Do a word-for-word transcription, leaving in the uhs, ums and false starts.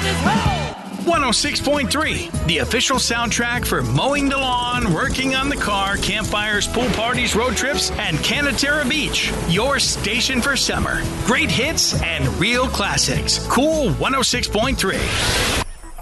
is hell! one oh six point three, the official soundtrack for mowing the lawn, working on the car, campfires, pool parties, road trips, and Canaterra Beach. Your station for summer. Great hits and real classics. Cool one oh six point three.